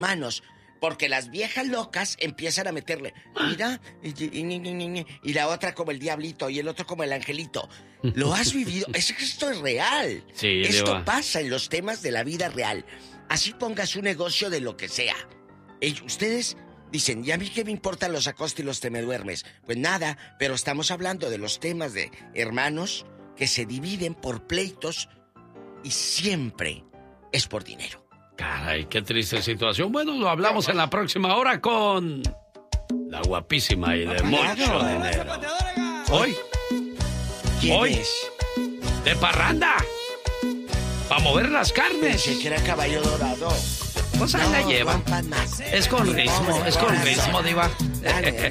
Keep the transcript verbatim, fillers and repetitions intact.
manos. Porque las viejas locas empiezan a meterle, mira, y, y, y, y la otra como el diablito y el otro como el angelito. ¿Lo has vivido? Es que esto es real. Sí, esto Diva. pasa en los temas de la vida real. Así pongas un negocio de lo que sea. Ellos, ustedes dicen, ¿y a mí qué me importan los acoste y los te me duermes? Pues nada, pero estamos hablando de los temas de hermanos que se dividen por pleitos y siempre es por dinero. Caray, qué triste situación. Bueno, lo hablamos en la próxima hora con la guapísima y de mucho dinero. Hoy, ¿Quién hoy, es? de parranda, para mover las carnes. Pensé que era Caballo Dorado. Pues ahí No, la lleva. rompan más. Es con ritmo, es con ritmo, Diva. Dale.